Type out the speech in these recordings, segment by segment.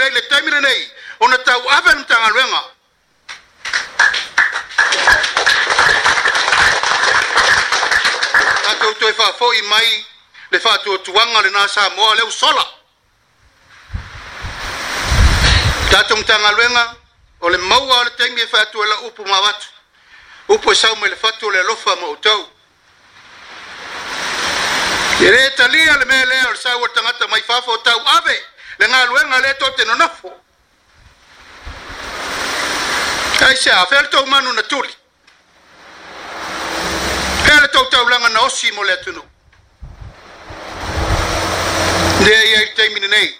le le taimile nei ona tau ave mtanga luenga ato to fa fo I mai le fa to tuanga le na Samoa le usola tato mtanga luenga o le maua le taimi fa to la upu mawatu upu sa mo le fatu le lofa mo tau Ere talia le mele o sa o tangata mai fafo tau ave le nga luenga le to te nonafo. Ai sa fel to manu na tuli. Hele to tau langa na osi mo le tunu. Le ai te mine nei.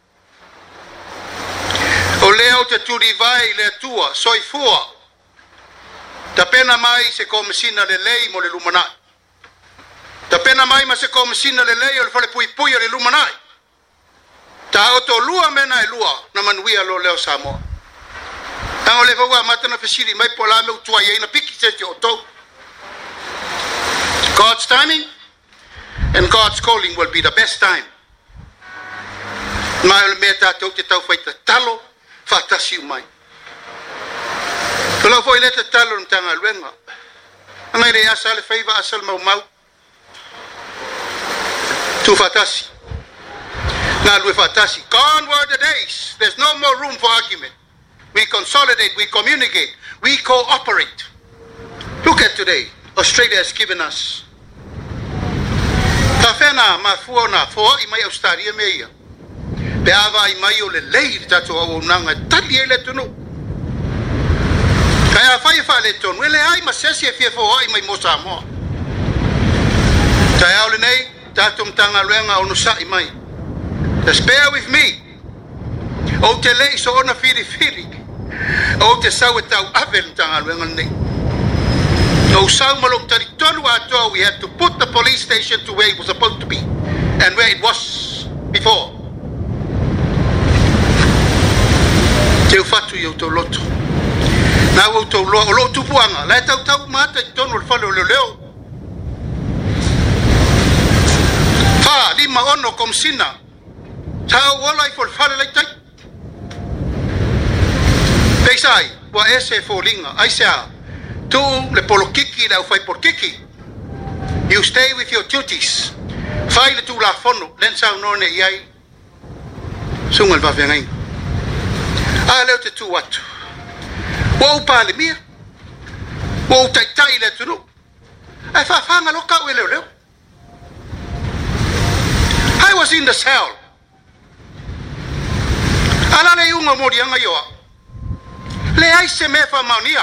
O leo te turi vai le tua soi fua. Ta pena mai se komesina le lei mo le lumanai. Ta pena mai ma se komesina le lei o le fale pui pui o le lumanai. Ta o to lua mena e lua na manuia lo leo Samoa. Tango le vaua matana fesiri mai pola me utua ye na piki se te o tau. God's timing and God's calling will be the best time. Mai o le mea tātou te tau whaita talo whatasi umai. Tula fo ile te talo mtanga luenga. Angai re asa le whaiva asal mau mau. Tu fatasi. Now we fatasi. Gone were the days. There's no more room for argument. We consolidate, we communicate, we cooperate. Look at today. Australia has given us. Tafena mafuona fo I mai Australia meia. Pe ava I mai o le lei tato o nanga tali ele tunu. Kaya fai fa le tonu. Ele ai masesi e fie fo I mai mo Samoa. Kaya ole nei tato mtanga luenga o nusa I mai. Just bear with me. O te lei so ona firi firi. O te sau e tau ave mtanga luenga nei. No sau malong tari tonu atoa we had to put the police station to where it was supposed to be. And where it was before. Te ufatu I to loto. Na o to lo tupuanga. La tau tau mata I tonu le fale o leo. Fa lima ono komsina. Tau wala I for fale like that. Peisai, wa ese fo linga. Ai sea, tu le polo kiki la ufai por kiki. You stay with your duties. Fai le tu la fono, len sa none iai. Sungal va vengai. A leo te tu watu. Wa upa le mia. Wa utai tai le tunu. Ai fa fanga loka ue leo. I was in the cell. Ala le unga morianga yoa. Le ai se me fa maunia.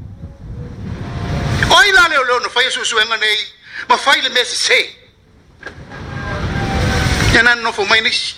Oi la leo no fai susuenga nei. Ma fai le me se. Yanan no fo mai nisi.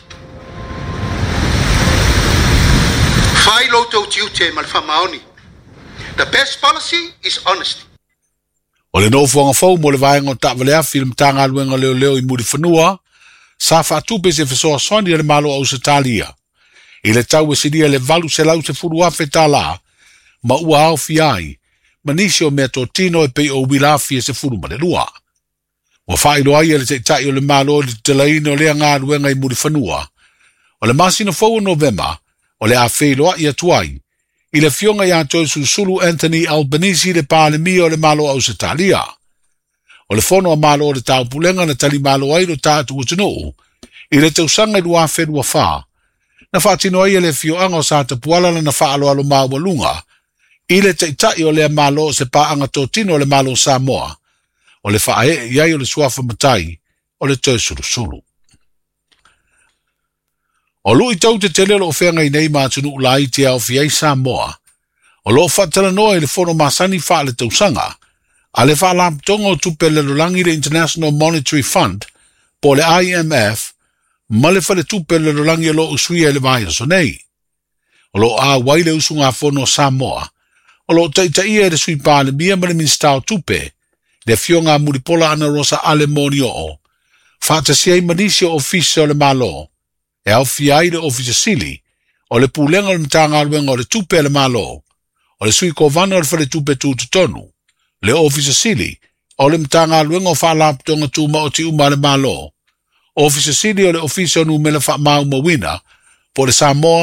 Fai lo to tiute mal fa maoni. The best policy is honesty. O le no fonga fo mo le vaenga o ta'walea film tanga luenga leo I muri whanua. Sa fatupe se fesoa soni le malo au se talia. I le tau e siria le valu se lau se furu afe tala. Ma ua au fiai. Manisio mea to tino e pei o wilafi e se furu ma le lua. Wa fai loa ia le te tai o le malo le te laino o lea ngā ruenga I muri whanua. O le masina fau o November, o le a fei loa ia tuai. I le fionga ia toi susulu Anthony Albanese le pālemi o le malo au se talia. O le fono a malo o le tau pulenga na tali malo ai lo tātu utinu. I le tausanga I lua whenua wha. Na whaatino ai le fioanga o sa te pualana na whaalo alo maua lunga. I le teitai o le malo se paanga tōtino o le malo Samoa. O le whaae iai o le suafa matai o le tau sulu. O lui tau te telelo o whenga I nei mātunu ulai te au fiai Samoa. O lo whatara noa I le fono masani wha le tausanga. A le whalam tonga o tupe le lolangi le International Monetary Fund po le IMF ma le whale tupe le lolangi lo usuia le vai so nei. O lo a waile usunga fono Samoa. O lo taitai le sui pāle mia ma le minstao tupe le fionga muripola ana rosa alemonio o. Whata siai manisio ofisi o le malo. E au fiai le ofisi sili o le pulenga le mtanga aluenga o le tupe le malo. O le sui kovana o le whale tupe tonu. Le ofisa sili, o le mtanga luenga o whalap tonga tūma o ti uma le malo. Ofisa sili o le ofisa o numela wha mau mawina, po le Samoa